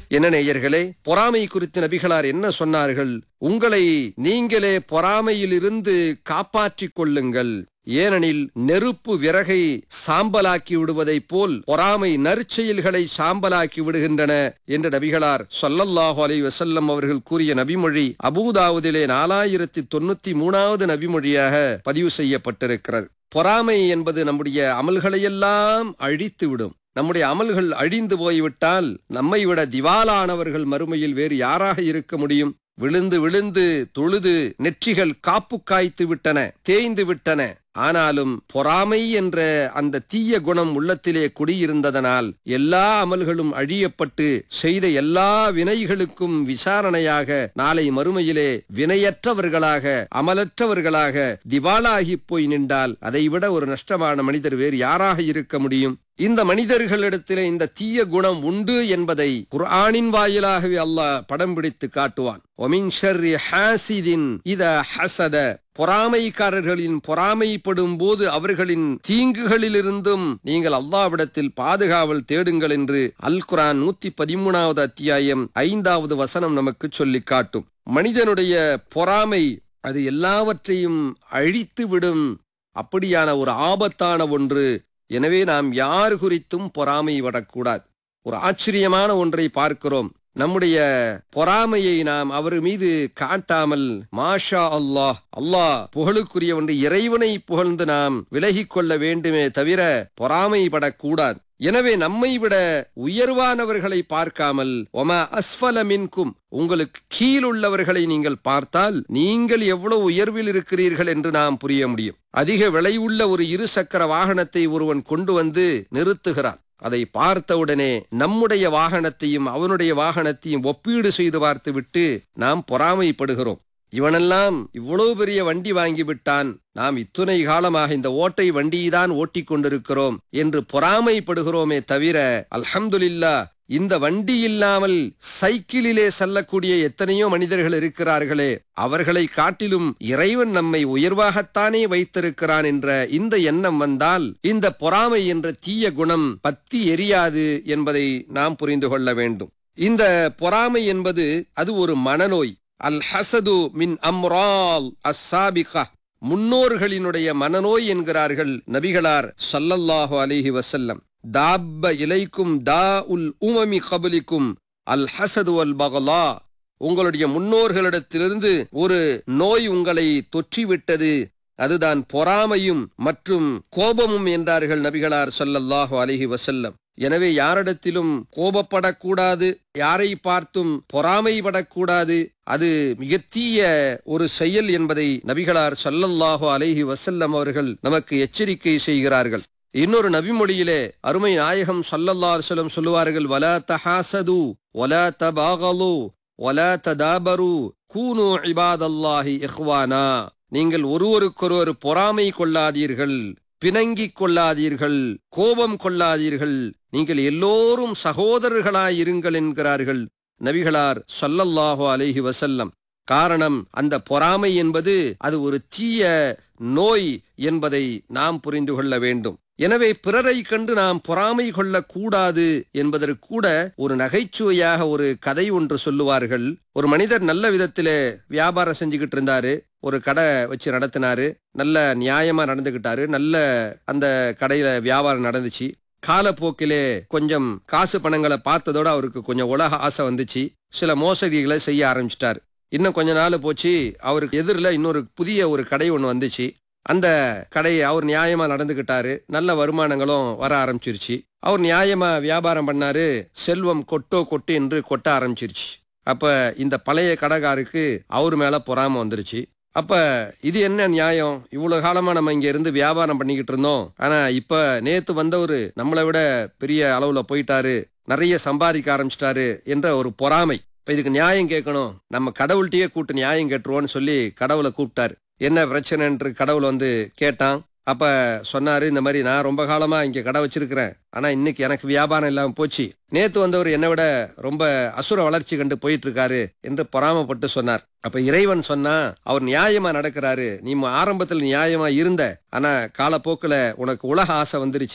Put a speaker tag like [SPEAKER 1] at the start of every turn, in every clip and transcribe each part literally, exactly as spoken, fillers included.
[SPEAKER 1] என்ன நேயர்களே, பொறாமை குறித்து நபிகளார் என்ன சொன்னார்கள்? உங்களை நீங்களே பொறாமையிலிருந்து காப்பாற்றிக் கொள்ளுங்கள். ஏனெனில் நெருப்பு விறகை சாம்பலாக்கி விடுவதைப் போல் பொறாமை நற்செயல்களை சாம்பலாக்கி விடுகின்றன என்று நபிகளார் ஸல்லல்லாஹு அலைஹி வஸல்லம் அவர்கள் கூறிய நபிமொழி அபூதாவுதிலே நாலாயிரத்தி தொண்ணூத்தி மூணாவது நபிமொழியாக பதிவு செய்யப்பட்டிருக்கிறது. பொறாமை என்பது நம்முடைய அமல்களையெல்லாம் அழித்துவிடும். நம்முடைய அமல்கள் அழிந்து போய்விட்டால் நம்மை விட திவாலானவர்கள் மறுமையில் வேறு யாராக இருக்க முடியும்? விழுந்து விழுந்து தொழுது நெற்றிகள் காப்பு காய்த்து விட்டன, தேய்ந்து விட்டன. ஆனாலும் பொறாமை என்ற அந்த தீய குணம் உள்ளத்திலே குடியிருந்ததனால் எல்லா அமல்களும் அழியப்பட்டு செய்த எல்லா வினைகளுக்கும் விசாரணையாக நாளை மறுமையிலே வினையற்றவர்களாக அமலற்றவர்களாக திவாலாகி போய் நின்றால் அதைவிட ஒரு நஷ்டமான மனிதர் வேறு யாராக இருக்க முடியும்? இந்த மனிதர்களிடத்திலே இந்த தீய குணம் உண்டு என்பதை குர்ஆனின் வாயிலாகவே அல்லாஹ் படம் பிடித்து காட்டுவான். ஒமின் ஷர்ரி ஹாசிதின் இதா ஹஸத, பொறாமைக்காரர்களின் பொறாமைப்படும் போது அவர்களின் தீங்குகளிலிருந்தும் நீங்கள் அல்லாஹ்விடத்தில் பாதுகாவல் தேடுங்கள் என்று அல் குர்ஆன் நூத்தி பதிமூணாவது அத்தியாயம் ஐந்தாவது வசனம் நமக்கு சொல்லி காட்டும். மனிதனுடைய பொறாமை அது எல்லாவற்றையும் அழித்து விடும். அப்படியான ஒரு ஆபத்தான ஒன்று. எனவே நாம் யார் குறித்தும் பொறாமை படக்கூடாது. ஒரு ஆச்சரியமான ஒன்றை பார்க்கிறோம். நம்முடைய பொறாமையை நாம் அவர் மீது காட்டாமல் மாஷா அல்லாஹ், அல்லாஹ் புகழுக்குரிய ஒன்று இறைவனை புகழ்ந்து நாம் விலகிக் கொள்ள வேண்டுமே தவிர பொறாமைப்படக்கூடாது. எனவே நம்மை விட உயர்வானவர்களை பார்க்காமல் ஒமா அஸ்ஃபல மின்கும், உங்களுக்கு கீழுள்ளவர்களை நீங்கள் பார்த்தால் நீங்கள் எவ்வளவு உயர்வில் இருக்கிறீர்கள் என்று நாம் புரிய முடியும். அதிக விலையுள்ள ஒரு இரு சக்கர வாகனத்தை ஒருவன் கொண்டு வந்து நிறுத்துகிறான். அதை பார்த்தவுடனே நம்முடைய வாகனத்தையும் அவனுடைய வாகனத்தையும் ஒப்பீடு செய்து பார்த்துவிட்டு நாம் பொறாமைப்படுகிறோம். இவனெல்லாம் இவ்வளவு பெரிய வண்டி வாங்கிவிட்டான், நாம் இத்துணை காலமாக இந்த ஓட்டை வண்டியைதான் ஓட்டிக் கொண்டிருக்கிறோம் என்று பொறாமைப்படுகிறோமே தவிர அல்ஹம்துலில்லாஹ் இந்த வண்டி இல்லாமல் சைக்கிளிலே செல்லக்கூடிய எத்தனையோ மனிதர்கள் இருக்கிறார்களே, அவர்களை காட்டிலும் இறைவன் நம்மை உயர்வாகத்தானே வைத்திருக்கிறான் என்ற இந்த எண்ணம் வந்தால் இந்த பொறாமை என்ற தீய குணம் பத்தி எரியாது என்பதை நாம் புரிந்து கொள்ள வேண்டும். இந்த பொறாமை என்பது அது ஒரு மனநோய். அல் ஹசது மின் அம்ரால் அஸ்ஸாபிகா, முன்னோர்களினுடைய மனநோய் என்கிறார்கள் நபிகளார் ஸல்லல்லாஹு அலைஹி வஸல்லம். தாப்ப இலைக்கும் தா உல் உமமி கபலிக்கும் அல் ஹசது அல் பகலா, உங்களுடைய முன்னோர்களிடத்திலிருந்து ஒரு நோய் உங்களை தொற்றிவிட்டது, அதுதான் பொறாமையும் மற்றும் கோபமும் என்றார்கள் நபிகளார் ஸல்லல்லாஹு அலைஹி வஸல்லம். எனவே யாரிடத்திலும் கோபப்படக்கூடாது, யாரை பார்த்தும் பொறாமைப்படக்கூடாது. அது மிக தீய ஒரு செயல் என்பதை நபிகளார் ஸல்லல்லாஹு அலைஹி வஸல்லம் அவர்கள் நமக்கு எச்சரிக்கை செய்கிறார்கள். இன்னொரு நபிமொழியிலே அருமை நாயகம் ஸல்லல்லாஹு அலைஹி வஸல்லம் சொல்லுவார்கள், வலா தஹாசது வலா தபாகலு வலா ததாபரு கூனு இபாதல்லாஹி இஹ்வானா, நீங்கள் ஒருவருக்கொருவர் பொறாமை கொள்ளாதீர்கள், பிணங்கிக் கொள்ளாதீர்கள், கோபம் கொள்ளாதீர்கள், நீங்கள் எல்லோரும் சகோதரர்களாயிருங்கள் என்கிறார்கள் நபிகளார் ஸல்லல்லாஹு அலைஹி வஸல்லம். காரணம், அந்த பொறாமை என்பது அது ஒரு தீய நோய் என்பதை நாம் புரிந்து கொள்ள வேண்டும். எனவே பிறரை கண்டு நாம் பொறாமை கொள்ளக்கூடாது என்பதற்கு கூட ஒரு நகைச்சுவையாக ஒரு கதை ஒன்று சொல்லுவார்கள். ஒரு மனிதர் நல்ல விதத்திலே வியாபாரம் செஞ்சுக்கிட்டு இருந்தாரு, ஒரு கடை வச்சு நடத்தினாரு, நல்ல நியாயமா நடந்துகிட்டாரு, நல்ல அந்த கடையில வியாபாரம் நடந்துச்சு. காலப்போக்கிலே கொஞ்சம் காசு பணங்களை பார்த்ததோட அவருக்கு கொஞ்சம் உலக ஆசை வந்துச்சு, சில மோசடிகளை செய்ய ஆரம்பிச்சிட்டாரு. இன்னும் கொஞ்ச நாள் போச்சு, அவருக்கு எதிரில் இன்னொரு புதிய ஒரு கடை ஒன்று வந்துச்சு. அந்த கடையை அவர் நியாயமா நடந்துகிட்டாரு, நல்ல வருமானங்களும் வர ஆரம்பிச்சிருச்சு. அவர் நியாயமா வியாபாரம் பண்ணாரு, செல்வம் கொட்டோ கொட்டு என்று கொட்ட ஆரம்பிச்சிருச்சு. அப்ப இந்த பழைய கடைக்காருக்கு அவர் மேல பொறாம வந்துருச்சு. அப்ப இது என்ன நியாயம், இவ்வளவு காலமா நம்ம இங்க இருந்து வியாபாரம் பண்ணிக்கிட்டு இருந்தோம், ஆனா இப்ப நேத்து வந்தவரு நம்மளை விட பெரிய அளவுல போயிட்டாரு, நிறைய சம்பாதிக்க ஆரம்பிச்சிட்டாரு என்ற ஒரு பொறாமை. இப்ப இதுக்கு நியாயம் கேட்கணும், நம்ம கடவுள்கிட்டயே கூப்பிட்டு நியாயம் கேட்டுருவோன்னு சொல்லி கடவுளை கூப்பிட்டாரு. என்ன பிரச்சனைன்று கடவுள் வந்து கேட்டான். அப்ப சொன்னாரு, இந்த மாதிரி நான் ரொம்ப காலமா இங்க கடை வச்சிருக்கிறேன், ஆனா இன்னைக்கு எனக்கு வியாபாரம் இல்லாம போச்சு, நேத்து வந்தவர் என்னை விட ரொம்ப அசுர வளர்ச்சி கண்டு போயிட்டு இருக்காரு என்று பொறாமப்பட்டு சொன்னார். அப்ப இறைவன் சொன்னா, அவர் நியாயமா நடக்கிறாரு, நீ ஆரம்பத்தில் நியாயமா இருந்த, ஆனா காலப்போக்குல உனக்கு உலக ஆசை வந்துருச்சு,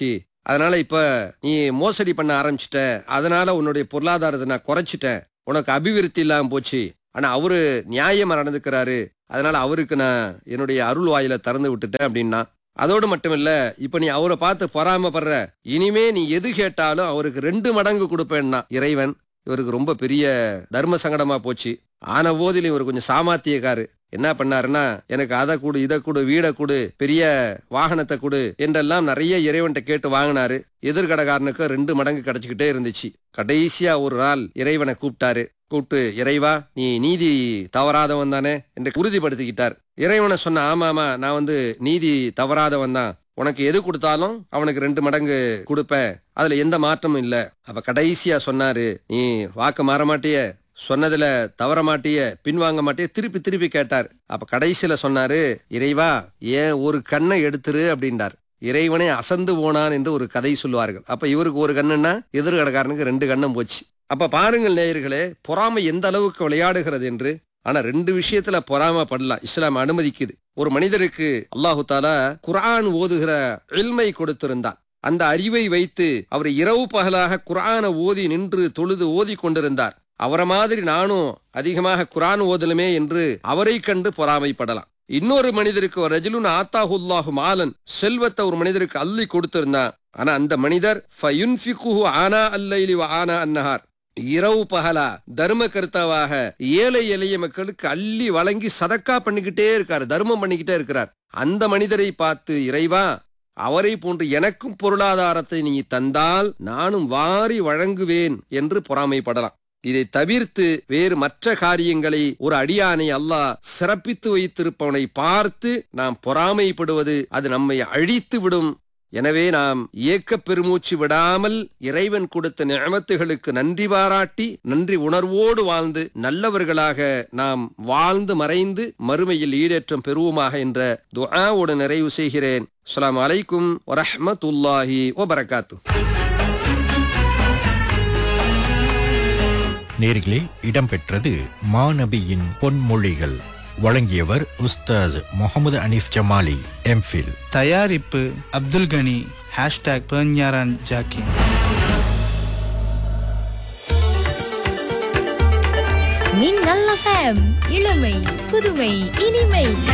[SPEAKER 1] அதனால இப்ப நீ மோசடி பண்ண ஆரம்பிச்சிட்ட, அதனால உன்னுடைய பொருளாதாரத்தை நான் குறைச்சிட்டேன், உனக்கு அபிவிருத்தி இல்லாம போச்சு. ஆனா அவரு நியாயமா நடந்துக்கிறாரு, அதனால அவருக்கு நான் என்னுடைய அருள் வாயில திறந்து விட்டுட்டேன் அப்படின்னா. அதோடு மட்டுமில்ல, இப்ப நீ அவரை பார்த்து பொறாமைப்படுற, இனிமே நீ எது கேட்டாலும் அவருக்கு ரெண்டு மடங்கு கொடுப்பேன்னா இறைவன். இவருக்கு ரொம்ப பெரிய தர்ம சங்கடமா போச்சு. ஆன போதிலும் இவர் கொஞ்சம் சாமாத்தியக்காரு. என்ன பண்ணாருன்னா, எனக்கு அதை கொடு, இதை கொடு, வீடை கொடு, பெரிய வாகனத்தை கொடு என்றெல்லாம் நிறைய இறைவன்கிட்ட கேட்டு வாங்கினாரு. எதிர்கடகாரனுக்கு ரெண்டு மடங்கு கிடைச்சிக்கிட்டே இருந்துச்சு. கடைசியா ஒரு நாள் இறைவனை கூப்பிட்டாரு. கூப்பிட்டு, இறைவா நீ நீதி தவறாதவன் தானே என்று உறுதிப்படுத்திக்கிட்டார். இறைவனை சொன்ன, ஆமாமா நான் வந்து நீதி தவறாதவன் தான், உனக்கு எது கொடுத்தாலும் அவனுக்கு ரெண்டு மடங்கு கொடுப்பேன், அதுல எந்த மாற்றமும் இல்ல. அப்ப கடைசியா சொன்னாரு, நீ வாக்கு மாற மாட்டிய, சொன்னதுல தவற மாட்டிய, பின்வாங்க மாட்டிய, திருப்பி திருப்பி கேட்டார். அப்ப கடைசியில சொன்னாரு, இறைவா ஏன் ஒரு கண்ணை எடுத்துரு அப்படின்றார். இறைவனே அசந்து போனான் என்று ஒரு கதை சொல்லுவார்கள். அப்ப இவருக்கு ஒரு கண்ணுன்னா எதிர்கடக்காரனுக்கு ரெண்டு கண்ணும் போச்சு. அப்ப பாருங்கள் நேயர்களே, பொறாமை எந்த அளவுக்கு விளையாடுகிறது என்று. ஆனா ரெண்டு விஷயத்துல பொறாமைப்படலாம், இஸ்லாம் அனுமதிக்குது. ஒரு மனிதருக்கு அல்லாஹு தாலா குர்ஆன் ஓதுகிற இல்மை கொடுத்திருந்தான். அந்த அறிவை வைத்து அவர் இரவு பகலாக குர்ஆனை ஓதி நின்று தொழுது ஓதி கொண்டிருந்தார். அவரை மாதிரி நானும் அதிகமாக குர்ஆன் ஓதலுமே என்று அவரை கண்டு பொறாமைப்படலாம். இன்னொரு மனிதருக்கு ஒரு ரஜுலுன் ஆத்தாஹுல்லாஹு மாலன், செல்வத்தை ஒரு மனிதருக்கு அள்ளி கொடுத்திருந்தான். ஆனா அந்த மனிதர் ஃபயுன்ஃபிகுஹு ஆனா அல்லைலி வ ஆனா அன்னஹார், இரவு பகலா தர்ம கர்த்தாவாக ஏழை எளிய மக்களுக்கு அள்ளி வழங்கி சதக்கா பண்ணிக்கிட்டே இருக்காரு, தர்மம் பண்ணிக்கிட்டே இருக்கிறார். அந்த மனிதரை பார்த்து, இறைவா அவரை போன்று எனக்கும் பொருளாதாரத்தை நீ தந்தால் நானும் வாரி வழங்குவேன் என்று பொறாமைப்படலாம். இதை தவிர்த்து வேறு மற்ற காரியங்களை ஒரு அடியானை அல்லாஹ் சிறப்பித்து வைத்திருப்பவனை பார்த்து நாம் பொறாமைப்படுவது அது நம்மை அழித்து விடும். எனவே நாம் ஏக்க பெருமூச்சு விடாமல் இறைவன் கொடுத்த நிஅமத்துகளுக்கு நன்றி பாராட்டி நன்றி உணர்வோடு வாழ்ந்து நல்லவர்களாக நாம் வாழ்ந்து மறைந்து மறுமையில் ஈடேற்றம் பெறுவோமாக என்ற துஆவோடு நிறைவு செய்கிறேன். அஸ்ஸலாமு அலைக்கும் வரஹ்மத்துல்லாஹி வபரகாத்துஹு.
[SPEAKER 2] நேர்களே, இடம்பெற்றது மாநபியின் பொன்மொழிகள். வழங்கியவர் உஸ்தாஸ் முகமது அனீஃப் ஜமாலி, எம்ஃபில்.
[SPEAKER 3] தயாரிப்பு அப்துல் கனி. ஹேஷ்டாக் பெர்ஞாரான் ஜாக்கின்.
[SPEAKER 4] மின்னல் எஃப்எம், இளமை புதுமை இனிமை.